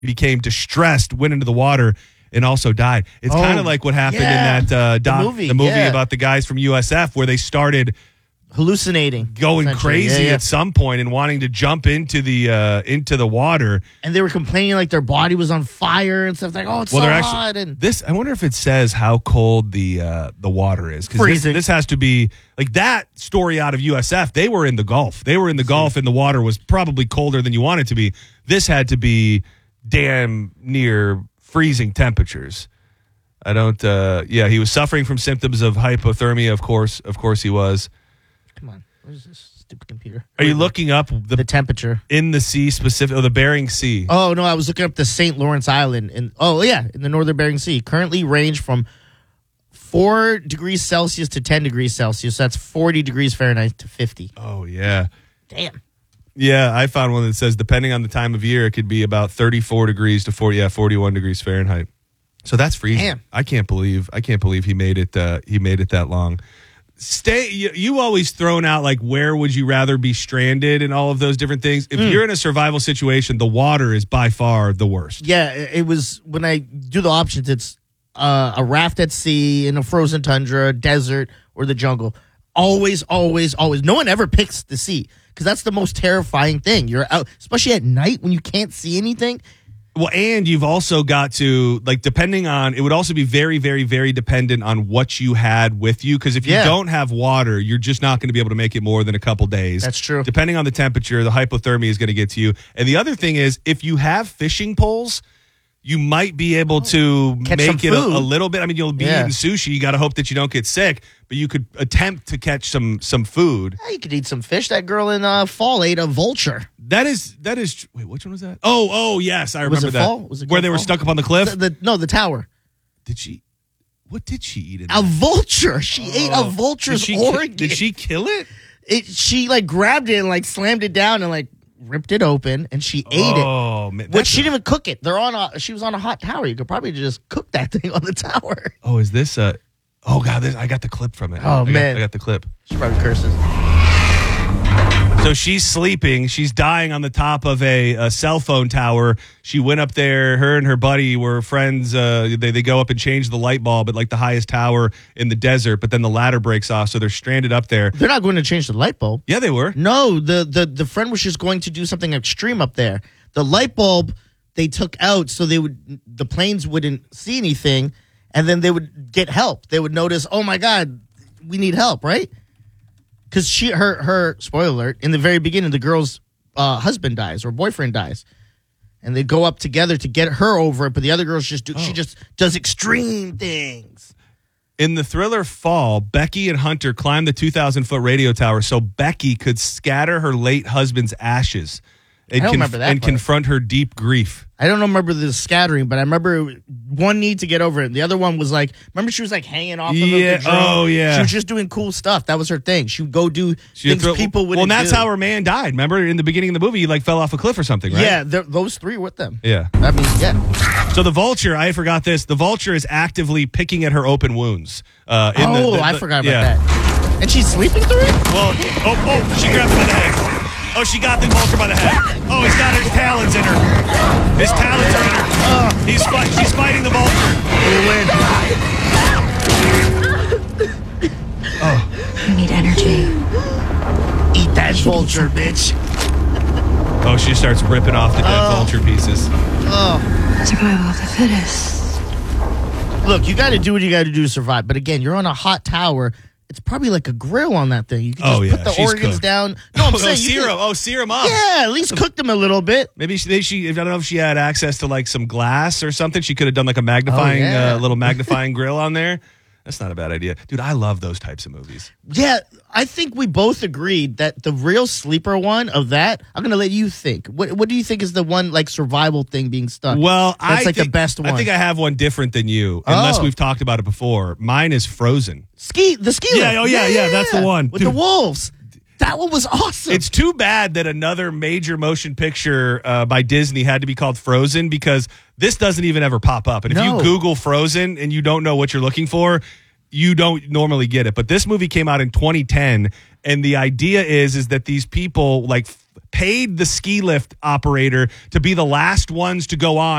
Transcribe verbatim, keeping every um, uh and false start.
became distressed, went into the water, and also died. It's Oh, kind of like what happened yeah. in that uh, doc, The movie, the movie yeah. about the guys from U S F where they started hallucinating, going essentially. crazy Yeah, yeah. at some point and wanting to jump into the uh, into the water. And they were complaining like their body was on fire and stuff. Like, oh, it's Well, so they're hot. actually And this. I wonder if it says how cold the uh, the water is, because this, Freezing. this has to be like that story out of U S F. They were in the Gulf. They were in the Gulf, and the water was probably colder than you want it to be. This had to be damn near freezing temperatures. I don't. Uh, yeah, he was suffering from symptoms of hypothermia. Of course, of course, he was. come on, what is this stupid computer? Are you looking up the, The temperature. in the sea specific? Oh, the Bering Sea. Oh no, I was looking up the Saint Lawrence Island, and oh yeah, in the northern Bering Sea. Currently range from four degrees Celsius to ten degrees Celsius. That's forty degrees Fahrenheit to fifty. Oh yeah. Damn. Yeah, I found one that says depending on the time of year, it could be about thirty-four degrees to forty, yeah, forty-one degrees Fahrenheit. So that's freezing. Damn. I can't believe I can't believe he made it. Uh, he made it that long. Stay. You, you always thrown out like where would you rather be stranded and all of those different things. If Mm. you're in a survival situation, the water is by far the worst. Yeah, it it was when I do the options. It's uh, a raft at sea, in a frozen tundra, desert, or the jungle. Always, always, always. No one ever picks the sea because that's the most terrifying thing. You're out, especially at night when you can't see anything. Well, and you've also got to, like, depending on, it would also be very, very, very dependent on what you had with you. Because if you Yeah. don't have water, you're just not going to be able to make it more than a couple days. That's true. Depending on the temperature, the hypothermia is going to get to you. And the other thing is, if you have fishing poles, you might be able to Catch make some it a, food. a little bit. I mean, you'll be Yeah. eating sushi. You got to hope that you don't get sick, but you could attempt to catch some some food. Yeah, you could eat some fish. That girl in uh, Fall ate a vulture. That is that is. Wait, which one was that? Oh, oh, yes, I remember it that. Fall? Was it Where called they were Fall? stuck up on the cliff. The, the, no, the tower. Did she? What did she eat? In A that? vulture. She ate a Oh, vulture's did she ki- organ. Did she kill it? It, she like grabbed it and like slammed it down and like ripped it open and she ate it. Oh man, But that's she a- didn't even cook it. They're on a. She was on a hot tower. You could probably just cook that thing on the tower. Oh, is this a? Oh god, this, I got the clip from it. Oh, I got- man. I got the clip. She probably curses. So she's sleeping. She's dying on the top of a, a cell phone tower. She went up there. Her and her buddy were friends. Uh, they they go up and change the light bulb at like the highest tower in the desert. But then the ladder breaks off, so they're stranded up there. They're not going to change the light bulb. Yeah, they were. No, the, the, the friend was just going to do something extreme up there. The light bulb they took out so they would the planes wouldn't see anything, and then they would get help. They would notice, oh my God, we need help, right? Because she her her spoiler alert, in the very beginning, the girl's uh, husband dies or boyfriend dies. And they go up together to get her over it, but the other girls just do she just does extreme things. In the thriller Fall, Becky and Hunter climbed the two thousand foot radio tower so Becky could scatter her late husband's ashes and, I don't remember that and part. confront her deep grief. I don't remember the scattering, but I remember one need to get over it. The other one was like, remember she was like hanging off of Yeah, the drone? oh, yeah. She was just doing cool stuff. That was her thing. She would go do She things threw- people wouldn't Well, and that's do. how her man died. Remember in the beginning of the movie, he like fell off a cliff or something, right? Yeah, they're- those three with them. Yeah. I mean, yeah. So the vulture, I forgot this. The vulture is actively picking at her open wounds. Uh, in Oh, the, the- I the- forgot about yeah. that. And she's sleeping through it? Well, oh, oh, she grabbed him by the head. Oh, she got the vulture by the head. Oh, he's got his talons in her. His talons are in her. Oh. He's fight. She's fighting the vulture. I need energy. Eat that vulture, bitch. Oh, she starts ripping off the dead Oh. vulture pieces. Survival of the fittest. Look, you got to do what you got to do to survive. But again, you're on a hot tower. It's probably like a grill on that thing. You can just Oh, yeah, put the she's organs cooked. down. No, I'm oh, saying you sear can- him. Oh, sear him up. Yeah, at least cook them a little bit. Maybe she, they, she. I don't know if she had access to like some glass or something. She could have done like a magnifying, Oh, yeah. uh, little magnifying grill on there. That's not a bad idea, dude. I love those types of movies. Yeah, I think we both agreed that the real sleeper one of that, I'm going to let you think. What What do you think is the one, like, survival thing being stuck? Well, That's I like think, the best one. I think I have one different than you, unless Oh. we've talked about it before. Mine is Frozen. Ski, the ski Yeah, lift. oh, yeah, yeah, that's the one. With Dude. the wolves. That one was awesome. It's too bad that another major motion picture uh, by Disney had to be called Frozen because this doesn't even ever pop up. And if No. you Google Frozen and you don't know what you're looking for, you don't normally get it. But this movie came out in twenty ten, and the idea is is that these people, like paid the ski lift operator to be the last ones to go on